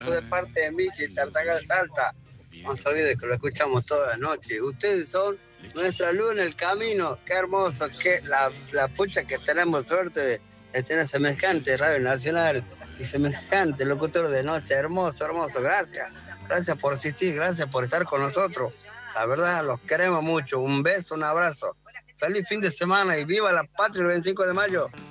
de parte de Michi, Tartagal Salta. No se olvide que lo escuchamos toda la noche. Ustedes son nuestra luz en el camino. Qué hermoso, qué la pucha que tenemos suerte de tener semejante Radio Nacional y semejante locutor de noche. Hermoso, hermoso. Gracias. Gracias por asistir, gracias por estar con nosotros. La verdad, los queremos mucho. Un beso, un abrazo. Feliz fin de semana y viva la patria el 25 de mayo.